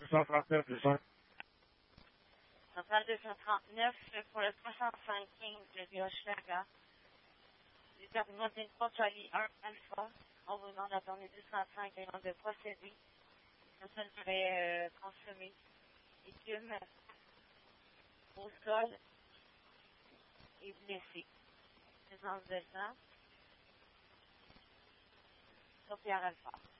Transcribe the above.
239, le 5. Centrale 239 pour le 6515 de Hochelaga. Déterminant 23 Charlie 1 Alpha. On vous demande d'attendre 205 et de procéder. Personne serait consommée. Écume au sol et blessé. Présence de sang. Sur Pierre Alpha.